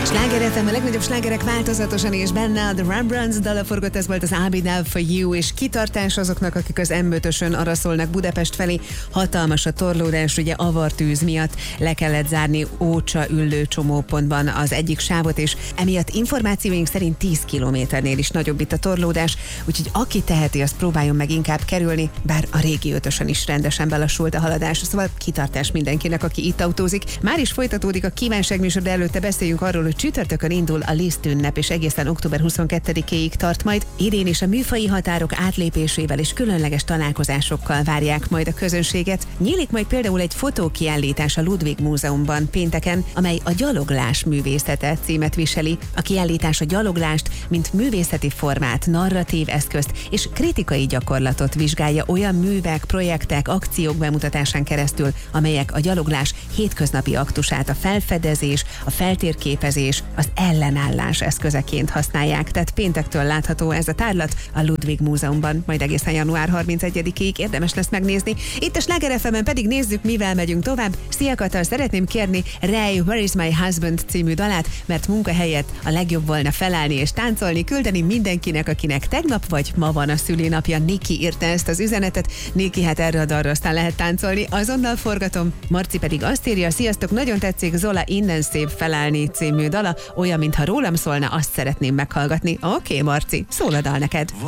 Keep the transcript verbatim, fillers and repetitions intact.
Sláger ef em, a legnagyobb slágerek változatosan, és benne a The Rembrandts dala forgott, ez volt az I'll Be There For You, és kitartás azoknak, akik az em ötösön araszolnak Budapest felé. Hatalmas a torlódás, ugye avartűz miatt le kellett zárni Ócsa üllő csomópontban az egyik sávot, és emiatt információink szerint tíz kilométernél is nagyobb itt a torlódás, úgyhogy aki teheti, azt próbáljon meg inkább kerülni, bár a régi ötösön is rendesen belassult a haladás, szóval kitartás mindenkinek, aki itt autózik. Már is folytatódik a kívánságműsor, de előtte beszéljünk arról, hogy csütörtökön indul a Liszt ünnep, és egészen október huszonkettedikéig tart majd. Idén is a műfaji határok átlépésével és különleges találkozásokkal várják majd a közönséget. Nyílik majd például egy fotókiállítás a Ludwig Múzeumban pénteken, amely a gyaloglás művészete címet viseli. A kiállítás a gyaloglást, mint művészeti formát, narratív eszközt és kritikai gyakorlatot vizsgálja olyan művek, projektek, akciók bemutatásán keresztül, amelyek a gyaloglás hétköznapi aktusát, a felfedezés, a feltérképezés, az ellenállás eszközeként használják. Tehát péntektől látható ez a tárlat a Ludwig Múzeumban, majd egészen január harmincegyedikéig érdemes lesz megnézni. Itt a Sláger ef em-en pedig nézzük, mivel megyünk tovább. Szia Katal, szeretném kérni Ray Where Is My Husband című dalát, mert munkahelyett a legjobb volna felállni és táncolni, küldeni mindenkinek, akinek tegnap vagy ma van a szülinapja. Niki írta ezt az üzenetet. Niki, hát erre a dalra aztán lehet táncolni. Azonnal forgatom. Marci pedig azt írja: sziasztok, nagyon tetszik Zola Innen szép felállni című dala, olyan, mintha rólam szólna, azt szeretném meghallgatni. Oké, okay, Marci, szól a dal neked.